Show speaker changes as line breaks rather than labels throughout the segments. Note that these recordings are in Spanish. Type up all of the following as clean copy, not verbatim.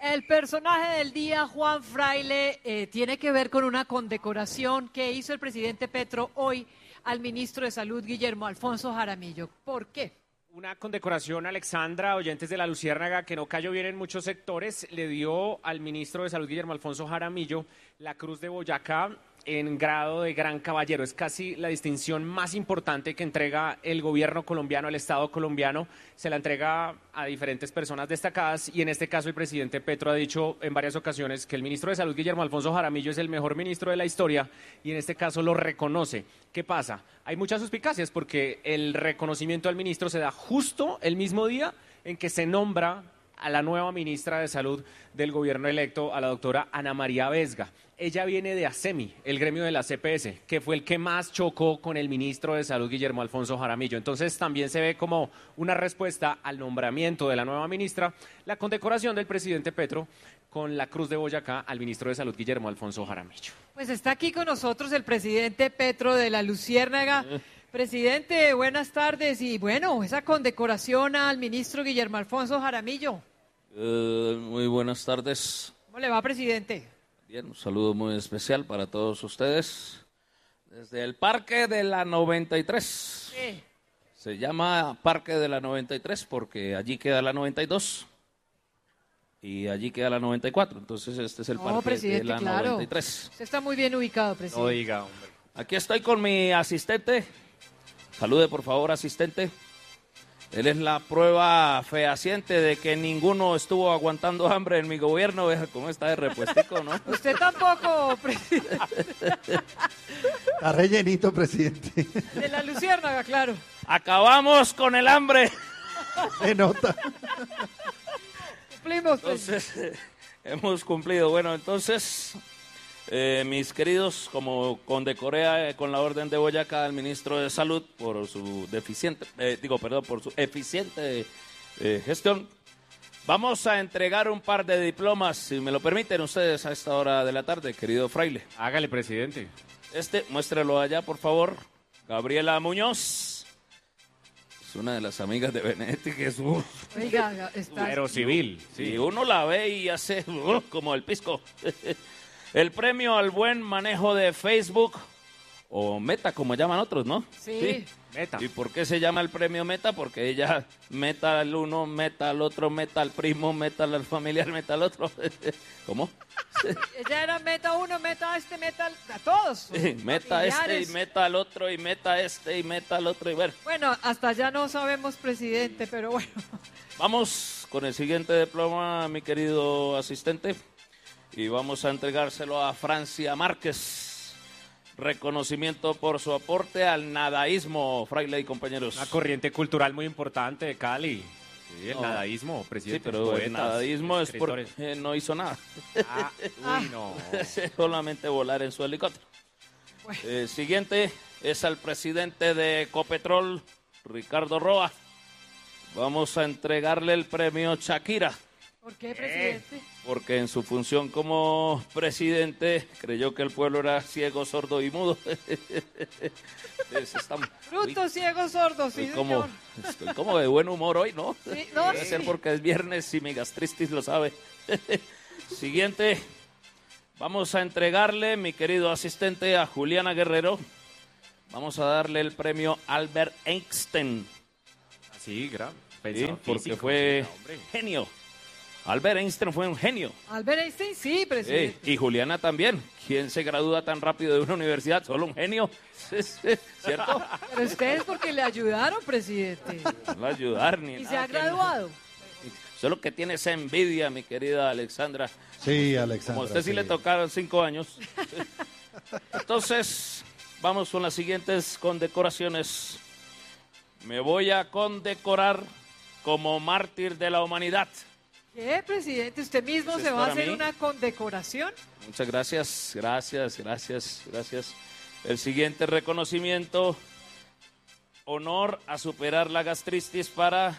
El personaje del día, Juan Fraile, tiene que ver con una condecoración que hizo el presidente Petro hoy al ministro de Salud, Guillermo Alfonso Jaramillo. ¿Por qué?
Una condecoración, Alexandra, oyentes de La Luciérnaga, que no cayó bien en muchos sectores, le dio al ministro de Salud, Guillermo Alfonso Jaramillo, la Cruz de Boyacá en grado de gran caballero. Es casi la distinción más importante que entrega el gobierno colombiano, el Estado colombiano. Se la entrega a diferentes personas destacadas y en este caso el presidente Petro ha dicho en varias ocasiones que el ministro de Salud, Guillermo Alfonso Jaramillo, es el mejor ministro de la historia y en este caso lo reconoce. ¿Qué pasa? Hay muchas suspicacias porque el reconocimiento al ministro se da justo el mismo día en que se nombra a la nueva ministra de Salud del gobierno electo, a la doctora Ana María Vesga. Ella viene de ASEMI, el gremio de la CPS, que fue el que más chocó con el ministro de Salud, Guillermo Alfonso Jaramillo. Entonces también se ve como una respuesta al nombramiento de la nueva ministra, la condecoración del presidente Petro con la Cruz de Boyacá al ministro de Salud, Guillermo Alfonso Jaramillo.
Pues está aquí con nosotros el presidente Petro de La Luciérnaga. Presidente, buenas tardes. Y bueno, esa condecoración al ministro Guillermo Alfonso Jaramillo.
Muy buenas tardes.
¿Cómo le va, presidente?
Bien, un saludo muy especial para todos ustedes. Desde el Parque de la 93.
Sí.
Se llama Parque de la 93 porque allí queda la 92 y allí queda la 94. Entonces este es el Parque de la 93.
Usted está muy bien ubicado, presidente.
No diga, hombre.
Aquí estoy con mi asistente. Salude, por favor, asistente. Él es la prueba fehaciente de que ninguno estuvo aguantando hambre en mi gobierno. Vea cómo está de repuestico, ¿no?
Usted tampoco, presidente.
Está rellenito, presidente.
De La Luciérnaga, claro.
Acabamos con el hambre.
Se nota.
Cumplimos,
Entonces, hemos cumplido. Bueno, entonces, mis queridos, como condecoré con la Orden de Boyacá al ministro de Salud por su por su eficiente gestión, vamos a entregar un par de diplomas, si me lo permiten ustedes, a esta hora de la tarde, querido Fraile.
Hágale, presidente.
Muéstrelo allá, por favor. Gabriela Muñoz. Es una de las amigas de Benedetti, que es
Oiga, está...
Pero civil.
Sí, uno la ve y hace como el pisco. El premio al buen manejo de Facebook, o Meta, como llaman otros, ¿no?
Sí.
Meta.
¿Y por qué se llama el premio Meta? Porque ella meta al uno, meta al otro, meta al primo, meta al familiar, meta al otro. ¿Cómo?
Ella era meta uno, meta a todos.
Meta este y
Familiares.
meta al otro y meta este y meta al otro y bueno.
Bueno, hasta ya no sabemos, presidente, pero bueno.
Vamos con el siguiente diploma, mi querido asistente, y vamos a entregárselo a Francia Márquez. Reconocimiento por su aporte al nadaísmo, Fraile y compañeros.
Una corriente cultural muy importante de Cali. Sí, el
No.
nadaísmo,
Sí,
presidente.
pero el
poetas,
nadaísmo es
escritores.
porque no hizo nada.
Uy, no.
Solamente volar en su helicóptero.
Bueno.
Siguiente es al presidente de Ecopetrol, Ricardo Roa. Vamos a entregarle el premio Shakira,
¿Por qué, presidente?
porque en su función como presidente creyó que el pueblo era ciego, sordo y mudo.
Frutos, ciegos, sordos, sí, señor.
Estoy como de buen humor hoy, ¿no?
Sí, no,
Debe
sí.
ser porque es viernes y mi gastritis lo sabe. Siguiente, vamos a entregarle, mi querido asistente, a Juliana Guerrero. Vamos a darle el premio Albert Einstein.
Sí, gran.
Sí, porque fue genio. Albert Einstein fue un genio.
Albert Einstein, sí, presidente.
Y Juliana también. ¿Quién se gradúa tan rápido de una universidad? Solo un genio. ¿Cierto?
Pero ustedes porque le ayudaron, presidente.
No va a ayudar ni
Y
nada.
se ha graduado.
Solo que tiene esa envidia, mi querida Alexandra.
Sí, Alexandra.
Como a usted sí le tocaron 5 años. Entonces, vamos con las siguientes condecoraciones. Me voy a condecorar como mártir de la humanidad.
¿Qué, presidente? ¿Usted mismo
¿Eso
se
es
va a
para
hacer
mí?
una condecoración?
Muchas gracias, gracias. El siguiente reconocimiento, honor a superar la gastritis para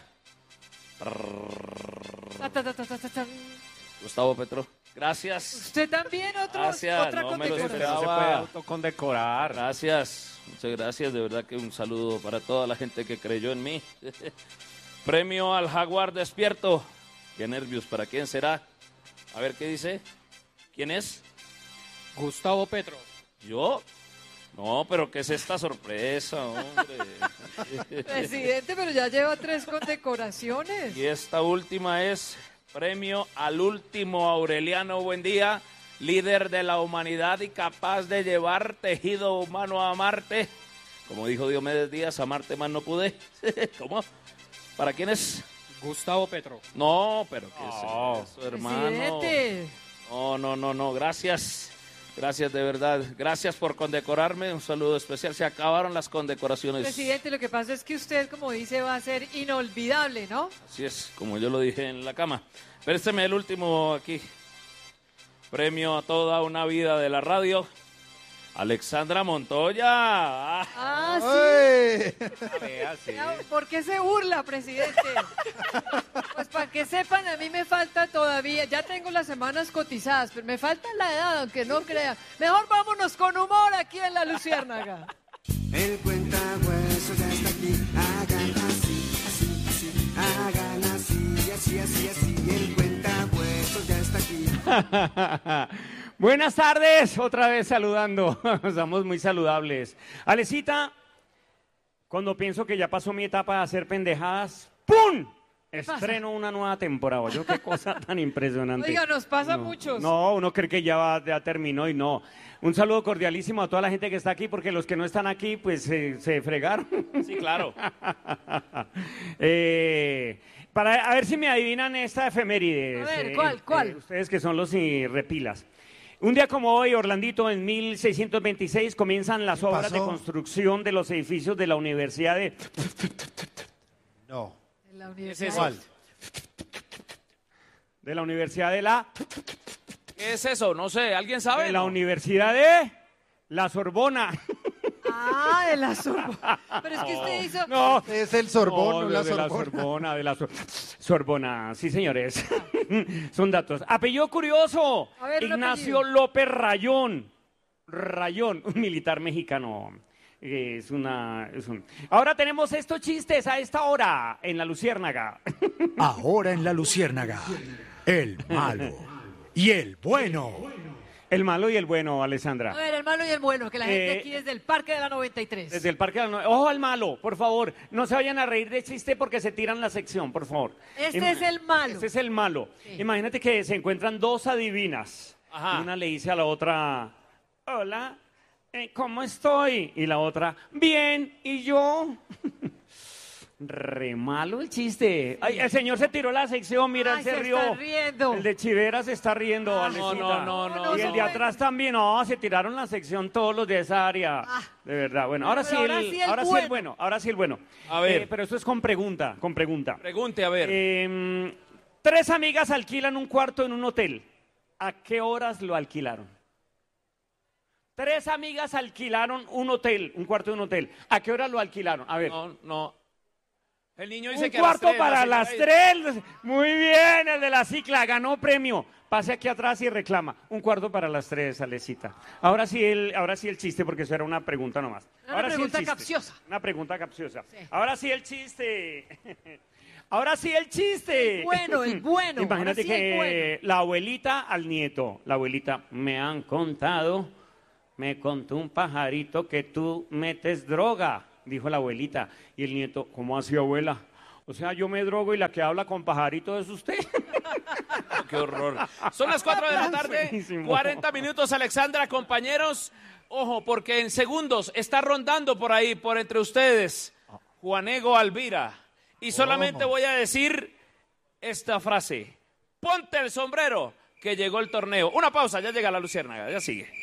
Ta, ta, ta, ta, ta, ta, ta.
Gustavo Petro. Gracias,
Usted también,
Gracias,
otra
no me lo
condecoración.
No se
esperaba.
puede autocondecorar.
gracias, muchas gracias. De verdad que un saludo para toda la gente que creyó en mí. Premio al jaguar despierto. Qué nervios, ¿para quién será? A ver, ¿qué dice? ¿Quién es?
Gustavo Petro.
¿Yo? No, pero ¿qué es esta sorpresa, hombre?
Presidente, pero ya lleva 3 condecoraciones.
Y esta última es premio al último Aureliano Buendía, líder de la humanidad y capaz de llevar tejido humano a Marte. Como dijo Diomedes Díaz, a Marte más no pude. ¿Cómo? ¿Para quién es?
Gustavo Petro.
No, pero ¿qué es eso, hermano?
Presidente.
No, gracias. Gracias de verdad. Gracias por condecorarme. Un saludo especial. Se acabaron las condecoraciones.
Presidente, lo que pasa es que usted, como dice, va a ser inolvidable, ¿no?
Así es, como yo lo dije en la cama. Présteme el último aquí. Premio a toda una vida de la radio. Alexandra Montoya.
Ah,
¡Ay!
sí. ¿Por qué se burla, presidente? Pues para que sepan, a mí me falta todavía, ya tengo las semanas cotizadas, pero me falta la edad, aunque no crean. Mejor vámonos con humor aquí en La Luciérnaga.
El cuentahueso ya está aquí, hagan así, así, así, hagan así, así, el cuentahueso ya está aquí.
Buenas tardes, otra vez saludando, estamos muy saludables. Alecita, cuando pienso que ya pasó mi etapa de hacer pendejadas, ¡pum! Estreno una nueva temporada. Yo, qué cosa tan impresionante.
Oiga, nos pasa a
No,
muchos.
No, uno cree que ya terminó y no. Un saludo cordialísimo a toda la gente que está aquí, porque los que no están aquí, pues se fregaron.
Sí, claro.
A ver si me adivinan esta efeméride.
A ver, ¿cuál?
Ustedes que son los repilas. Un día como hoy, Orlandito, en 1626, comienzan las obras de construcción de los edificios de la Universidad de...
No.
En la universidad.
¿Cuál?
De la Universidad de la...
¿Qué es eso? No sé, ¿alguien sabe?
De la
No.
Universidad de... La Sorbona.
Ah, de la Sorbona. Pero es que usted hizo...
No,
Es el Sorbón, no, la
de la
Sorbona.
Sorbona, de la Sorbona, sí señores, son datos. Apellido curioso,
A ver, un
Ignacio
apellido.
López Rayón, un militar mexicano. Ahora tenemos estos chistes a esta hora en La Luciérnaga.
Ahora en La Luciérnaga, el malo y el bueno.
El malo y el bueno, Alessandra.
A ver, el malo y el bueno, que la gente
Eh,
aquí desde el Parque de la 93.
Desde el Parque de la Ojo al malo, por favor. No se vayan a reír de chiste porque se tiran la sección, por favor.
Este es el malo.
Este es el malo.
Sí.
Imagínate que se encuentran dos adivinas.
Ajá.
Y una le dice a la otra, hola, ¿cómo estoy? Y la otra, bien, ¿y yo? Re malo el chiste. Ay, el señor se tiró la sección, mira,
Ay,
él se
se
rió.
está riendo.
El de Chivera se está riendo,
Ah,
Alecita.
no,
Y el de atrás también, no, se tiraron la sección todos los de esa área.
Ah.
De verdad, bueno, ahora sí,
Pero ahora sí el bueno.
ahora sí el bueno.
A ver.
Pero eso es con pregunta.
Pregunte, a ver.
3 amigas alquilan un cuarto en un hotel. ¿A qué horas lo alquilaron? 3 amigas alquilaron un cuarto de un hotel. ¿A qué horas lo alquilaron? A ver.
No. El niño dice
Un
que a las
cuarto
3,
para
la
las
señora
3. Muy bien, el de la cicla ganó premio. Pase aquí atrás y reclama. Un cuarto para las 3, Alecita. Ahora sí el chiste, porque eso era una pregunta nomás.
Una
Ahora
pregunta
sí el chiste.
capciosa.
Una pregunta capciosa.
Sí.
Ahora sí el chiste. Ahora sí el chiste.
El bueno.
Imagínate
Ahora sí el
que
bueno.
la abuelita al nieto. La abuelita, me contó un pajarito que tú metes droga, dijo la abuelita. Y el nieto, ¿cómo así, abuela? O sea, yo me drogo y la que habla con pajarito es usted.
Qué horror. Son las 4 de la tarde,
Buenísimo.
40 minutos, Alexandra, compañeros. Ojo, porque en segundos está rondando por ahí, por entre ustedes, Juanego Alvira. Y solamente voy a decir esta frase. Ponte el sombrero, que llegó el torneo. Una pausa, ya llega La Luciérnaga, ya sigue.